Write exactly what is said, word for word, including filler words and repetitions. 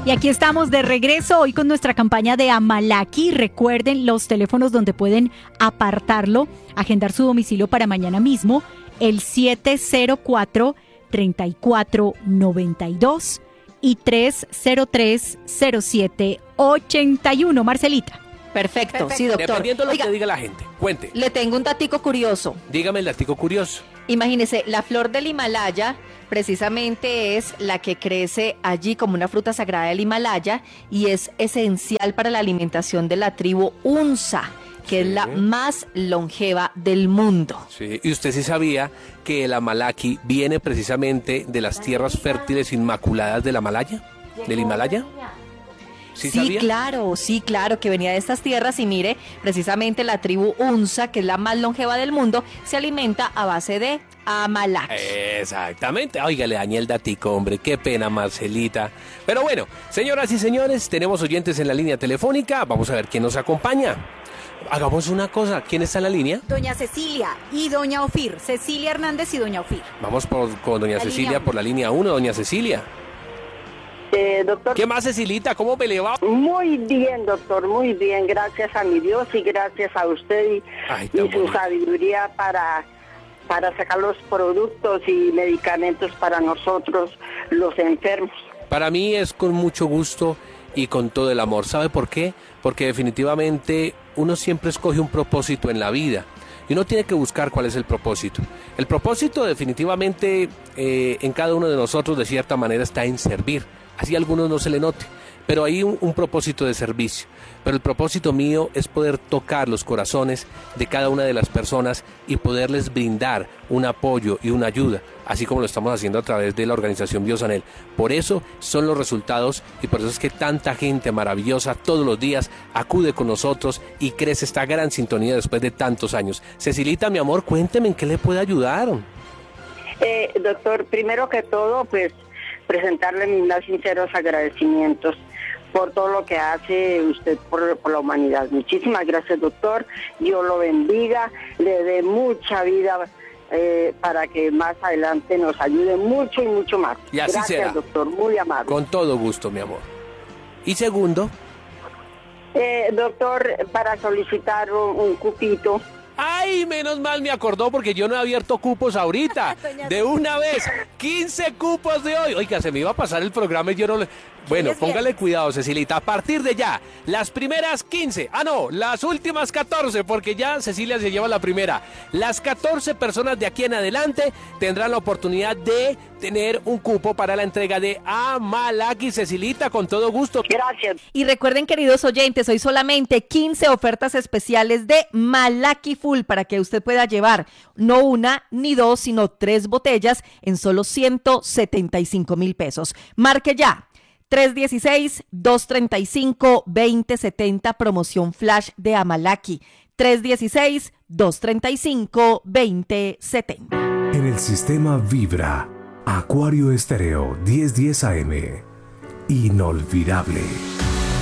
Y aquí estamos de regreso hoy con nuestra campaña de Amalaki. Recuerden los teléfonos donde pueden apartarlo, agendar su domicilio para mañana mismo, el siete cero cuatro, tres cuatro nueve dos y tres cero tres, cero siete ocho uno. Marcelita. Perfecto, Perfecto. sí, doctor. Dependiendo de lo Oiga, que diga la gente. Cuente. le tengo un datico curioso. Dígame el datico curioso. Imagínese, la flor del Himalaya precisamente es la que crece allí como una fruta sagrada del Himalaya y es esencial para la alimentación de la tribu Hunza, que Sí. es la más longeva del mundo. Sí. ¿Y usted sí sabía que el Amalaki viene precisamente de las tierras fértiles inmaculadas del Himalaya? ¿Del Himalaya? ¿Sí, Sí, sabía? claro, sí, claro, que venía de estas tierras y mire, precisamente la tribu Hunza, que es la más longeva del mundo, se alimenta a base de Amalaki. Exactamente. Oiga, le dañé el datico, hombre. Qué pena, Marcelita. Pero bueno, señoras y señores, tenemos oyentes en la línea telefónica. Vamos a ver quién nos acompaña. Hagamos una cosa. ¿Quién está en la línea? Doña Cecilia y doña Ofir. Cecilia Hernández y doña Ofir. Vamos por, con doña La Cecilia línea por la línea uno. Doña Cecilia. Eh, doctor, ¿Qué más, Cecilita? ¿Cómo me le va? muy bien, doctor, muy bien. Gracias a mi Dios y gracias a usted y, Ay, y tan su bonito. sabiduría para, para sacar los productos y medicamentos para nosotros, los enfermos. Para mí es con mucho gusto y con todo el amor. ¿Sabe por qué? Porque definitivamente uno siempre escoge un propósito en la vida y uno tiene que buscar cuál es el propósito. El propósito definitivamente eh, en cada uno de nosotros de cierta manera está en servir. Así a algunos no se le note, pero hay un, un propósito de servicio. Pero el propósito mío es poder tocar los corazones de cada una de las personas y poderles brindar un apoyo y una ayuda, así como lo estamos haciendo a través de la organización Biosanel. Por eso son los resultados y por eso es que tanta gente maravillosa todos los días acude con nosotros y crece esta gran sintonía después de tantos años. Cecilita, mi amor, cuénteme en qué le puede ayudar. Eh, doctor, primero que todo, pues presentarle mis más sinceros agradecimientos por todo lo que hace usted por, por la humanidad. Muchísimas gracias, doctor. Dios lo bendiga, le dé mucha vida eh, para que más adelante nos ayude mucho y mucho más. Y así gracias, será. doctor, muy amable. Con todo gusto, mi amor. Y segundo, Eh, doctor, para solicitar un, un cupito. ay, menos mal me acordó porque yo no he abierto cupos ahorita. De una vez, quince cupos de hoy. Oiga, se me iba a pasar el programa y yo no le... Bueno, póngale cuidado, Cecilita. A partir de ya, las primeras quince, ah no, las últimas catorce, porque ya Cecilia se lleva la primera. Las catorce personas de aquí en adelante tendrán la oportunidad de tener un cupo para la entrega de Amalaki. Cecilita, con todo gusto. Gracias. Y recuerden, queridos oyentes, hoy solamente quince ofertas especiales de Malaki Full para que usted pueda llevar no una ni dos, sino tres botellas en solo ciento setenta y cinco mil pesos. Marque ya. tres uno seis, dos tres cinco, dos cero siete cero, promoción flash de Amalaki. tres uno seis, dos tres cinco, dos cero siete cero. En el sistema Vibra, Acuario Estéreo mil diez A M. Inolvidable.